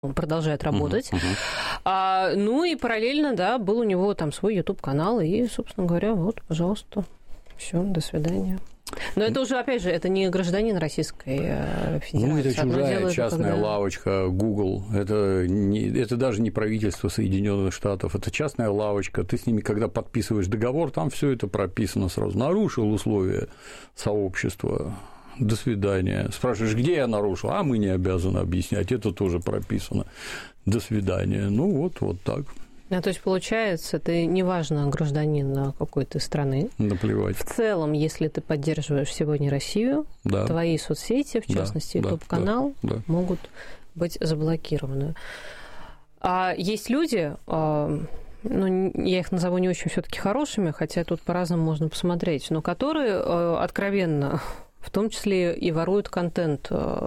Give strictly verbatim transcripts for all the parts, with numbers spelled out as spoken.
продолжает работать. Uh-huh, uh-huh. А, ну и параллельно, да, был у него там свой YouTube-канал, и, собственно говоря, вот, пожалуйста, все, до свидания. Но это уже, опять же, это не гражданин Российской Федерации. Ну, это чужая частная когда... лавочка Google, это, не, это даже не правительство Соединенных Штатов, это частная лавочка, ты с ними, когда подписываешь договор, там все это прописано сразу, нарушил условия сообщества, до свидания. Спрашиваешь, где я нарушил, а мы не обязаны объяснять, это тоже прописано, до свидания. Ну, вот, вот так. А, то есть, получается, ты неважно, гражданин какой-то страны. Наплевать. В целом, если ты поддерживаешь сегодня Россию, да. твои соцсети, в частности, да, YouTube-канал, да, да. могут быть заблокированы. А есть люди, ну, я их назову не очень все-таки хорошими, хотя тут по-разному можно посмотреть, но которые откровенно, в том числе и воруют контент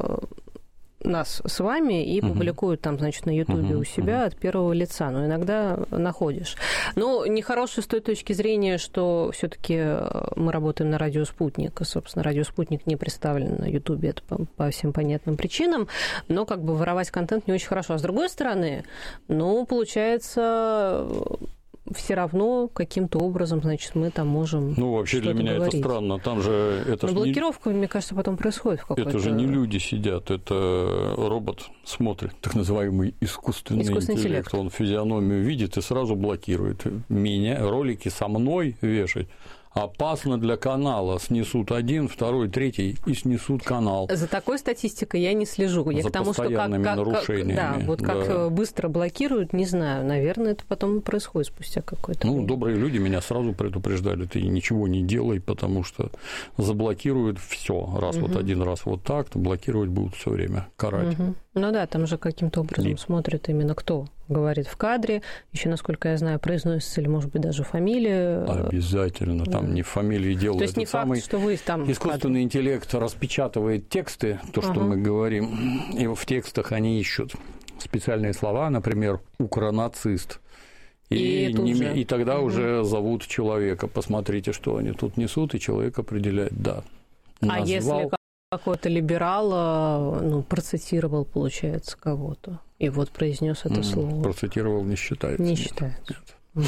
нас с вами и uh-huh. публикуют там, значит, на Ютубе uh-huh. у себя uh-huh. от первого лица, но иногда находишь. Ну, нехорошее с той точки зрения, что все-таки мы работаем на радио «Спутник», и, собственно, радио «Спутник» не представлен на Ютубе, это по, по всем понятным причинам, но как бы воровать контент не очень хорошо. А с другой стороны, ну, получается... все равно каким-то образом, значит, мы там можем. Ну, вообще для меня говорить. Это странно. Там же это. Но блокировка, не... мне кажется, потом происходит в какой-то. Это же не люди сидят, это робот смотрит, так называемый искусственный, искусственный интеллект. интеллект. Он физиономию видит и сразу блокирует. Меня ролики со мной вешать. Опасно для канала. Снесут один, второй, третий и снесут канал. За такой статистикой я не слежу. Я За к тому, постоянными что как, нарушениями. Как, да, вот да. как быстро блокируют, не знаю. Наверное, это потом происходит спустя какое-то Ну, время. Добрые люди меня сразу предупреждали, ты ничего не делай, потому что заблокируют все. Раз угу. вот один раз вот так, то блокировать будут все время, карать. Угу. Ну да, там же каким-то образом И... смотрят именно кто говорит в кадре. Еще, насколько я знаю, произносится или, может быть, даже фамилия. Обязательно. Там да. не в фамилии дело. То есть это не самый факт, что вы там искусственный интеллект распечатывает тексты, то, что ага. мы говорим, и в текстах они ищут специальные слова, например, «укронацист». И, и, не, и тогда угу. уже зовут человека. Посмотрите, что они тут несут, и человек определяет «да». А назвал... если какой-то либерал, ну, процитировал, получается, кого-то, и вот произнес это слово. Процитировал не считается. Не нет. считается. Нет.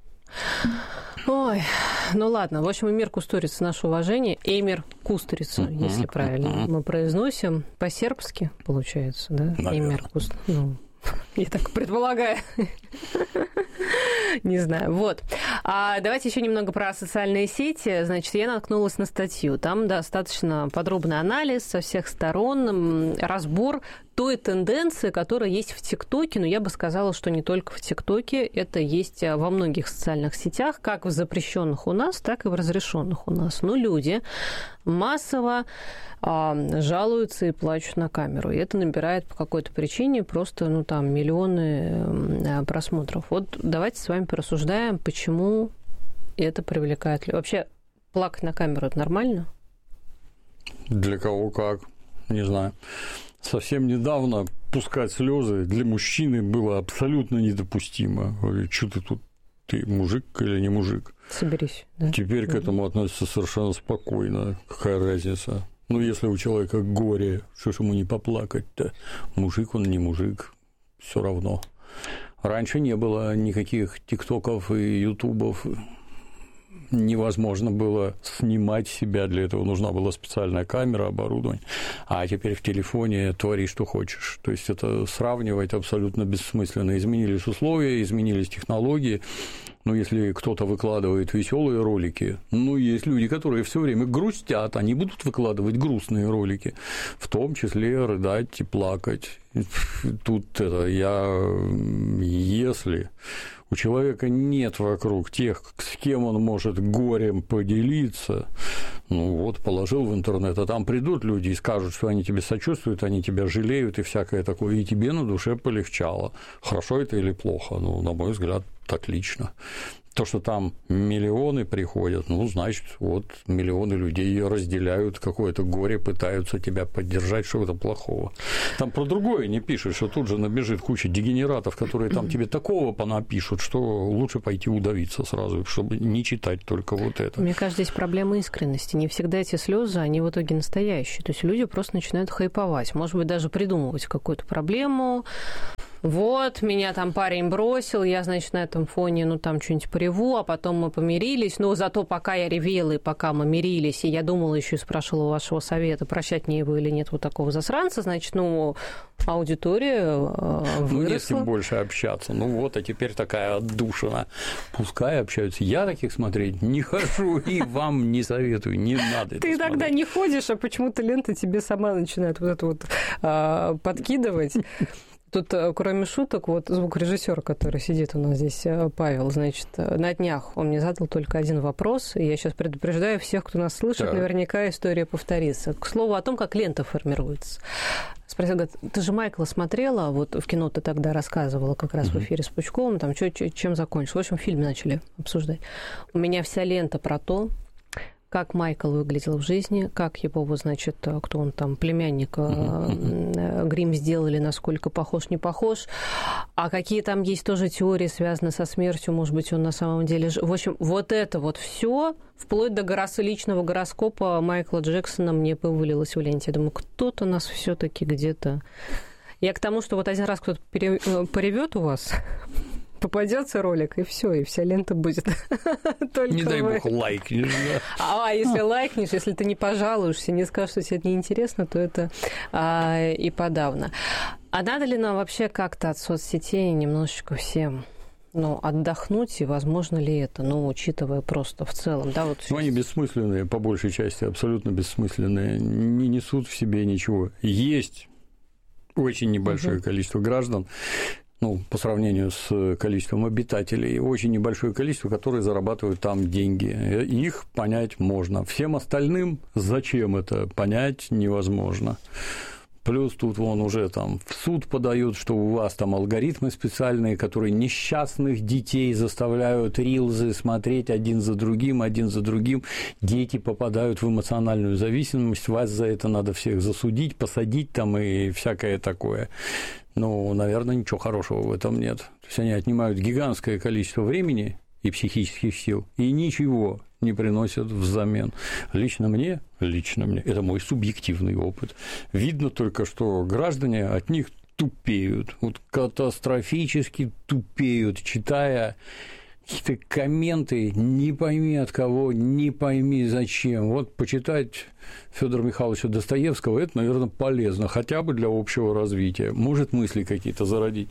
Ой, ну ладно. В общем, Эмир Кустурица, наше уважение. Эмир Кустурица, uh-huh, если правильно uh-huh. мы произносим. По-сербски, получается, да? Наверное. Эмир Кустурица. Ну, я так предполагаю. Не знаю. Вот. А давайте еще немного про социальные сети. Значит, я наткнулась на статью. Там достаточно подробный анализ со всех сторон, разбор той тенденции, которая есть в ТикТоке, но я бы сказала, что не только в ТикТоке, это есть во многих социальных сетях, как в запрещенных у нас, так и в разрешенных у нас. Но люди массово а, жалуются и плачут на камеру, и это набирает по какой-то причине просто, ну, там, миллионы просмотров. Вот давайте с вами порассуждаем, почему это привлекает. Вообще, плакать на камеру – это нормально? Для кого как, не знаю. Совсем недавно пускать слезы для мужчины было абсолютно недопустимо. Говорю, что ты тут, ты мужик или не мужик? Соберись. Да? Теперь угу. к этому относятся совершенно спокойно. Какая разница? Ну, если у человека горе, что ж ему не поплакать-то? Мужик он, не мужик, все равно. Раньше не было никаких тиктоков и ютубов. Невозможно было снимать себя, для этого нужна была специальная камера, оборудование, а теперь в телефоне твори, что хочешь. То есть это сравнивать абсолютно бессмысленно. Изменились условия, изменились технологии. Но если кто-то выкладывает веселые ролики, ну, есть люди, которые все время грустят, они будут выкладывать грустные ролики, в том числе рыдать и плакать. Тут это я, если у человека нет вокруг тех, с кем он может горем поделиться, ну вот, положил в интернет, а там придут люди и скажут, что они тебе сочувствуют, они тебя жалеют и всякое такое, и тебе на душе полегчало. Хорошо это или плохо? Ну, на мой взгляд, отлично. То, что там миллионы приходят, ну, значит, вот миллионы людей разделяют какое-то горе, пытаются тебя поддержать, что это плохого. Там про другое не пишут, что тут же набежит куча дегенератов, которые там тебе такого понапишут, что лучше пойти удавиться сразу, чтобы не читать только вот это. Мне кажется, здесь проблема искренности. Не всегда эти слезы, они в итоге настоящие. То есть люди просто начинают хайповать, может быть, даже придумывать какую-то проблему. Вот, меня там парень бросил, я, значит, на этом фоне, ну, там что-нибудь пореву, а потом мы помирились, но зато пока я ревела и пока мы мирились, и я думала еще и спрашивала у вашего совета, прощать мне его или нет вот такого засранца, значит, ну, аудитория выросла. Ну, не с кем больше общаться, ну, вот, а теперь такая отдушина, пускай общаются, я таких смотреть не хожу и вам не советую, не надо. Ты тогда не ходишь, а почему-то лента тебе сама начинает вот это вот а, подкидывать. Тут, кроме шуток, вот звукорежиссер, который сидит у нас здесь, Павел, значит, на днях он мне задал только один вопрос, и я сейчас предупреждаю всех, кто нас слышит, так. Наверняка история повторится. К слову о том, как лента формируется. Спросил, говорит, ты же Майкла смотрела, вот в кино ты тогда рассказывала как раз uh-huh. в эфире с Пучковым, там, чё, чем закончилось. В общем, фильм начали обсуждать. У меня вся лента про то, как Майкл выглядел в жизни, как его, значит, кто он там, племянник, uh-huh. грим сделали, насколько похож, не похож, а какие там есть тоже теории, связанные со смертью, может быть, он на самом деле... В общем, вот это вот все, вплоть до горос... личного гороскопа Майкла Джексона мне повылилось в ленте. Я думаю, кто-то нас все-таки где-то... Я к тому, что вот один раз кто-то пере... поревет у вас... Попадется ролик, и все, и вся лента будет. Только не дай бог лайкнешь. Да? А если лайкнешь, если ты не пожалуешься, не скажешь, что тебе это неинтересно, то это а, и подавно. А надо ли нам вообще как-то от соцсетей немножечко всем ну, отдохнуть, и возможно ли это, ну, учитывая просто в целом, да, вот... Ну, они бессмысленные, по большей части, абсолютно бессмысленные, не несут в себе ничего. Есть очень небольшое угу. количество граждан, ну, по сравнению с количеством обитателей, очень небольшое количество, которые зарабатывают там деньги. Их понять можно. Всем остальным зачем это понять невозможно. Плюс тут вон уже там в суд подают, что у вас там алгоритмы специальные, которые несчастных детей заставляют рилзы смотреть один за другим, один за другим. Дети попадают в эмоциональную зависимость, вас за это надо всех засудить, посадить там и всякое такое. Ну, наверное, ничего хорошего в этом нет. То есть они отнимают гигантское количество времени и психических сил, и ничего не приносят взамен. Лично мне, лично мне, это мой субъективный опыт. Видно только, что граждане от них тупеют, вот катастрофически тупеют, читая какие-то комменты, не пойми от кого, не пойми зачем. Вот почитать Фёдора Михайловича Достоевского, это, наверное, полезно, хотя бы для общего развития, может мысли какие-то зародить.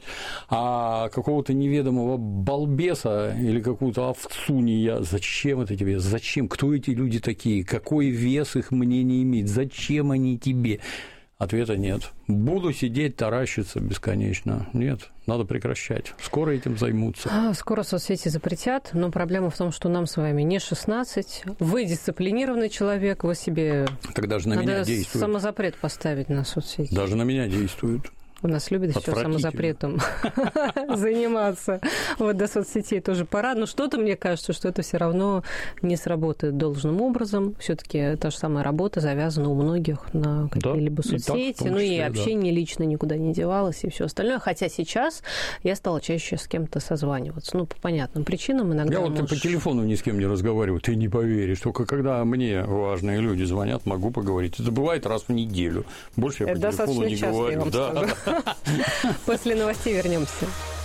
А какого-то неведомого балбеса или какую-то овцу не я, зачем это тебе, зачем, кто эти люди такие, какой вес их мнение имеет, зачем они тебе? Ответа нет. Буду сидеть, таращиться бесконечно. Нет, надо прекращать. Скоро этим займутся. А, скоро соцсети запретят, но проблема в том, что нам с вами не шестнадцать. Вы дисциплинированный человек, вы себе... Так даже на надо меня действует. Самозапрет поставить на соцсети. Даже на меня действует. У нас любят еще самозапретом заниматься. Вот до соцсетей тоже пора. Но что-то, мне кажется, что это все равно не сработает должным образом. Все-таки та же самая работа завязана у многих на какие-либо да, соцсети. И ну и общение да. лично никуда не девалось, и все остальное. Хотя сейчас я стала чаще с кем-то созваниваться. Ну, по понятным причинам иногда. Я вот можешь... по телефону ни с кем не разговариваю. Ты не поверишь. Только когда мне важные люди звонят, могу поговорить. Это бывает раз в неделю. Больше я это по телефону не говорю. Да. После новостей вернемся.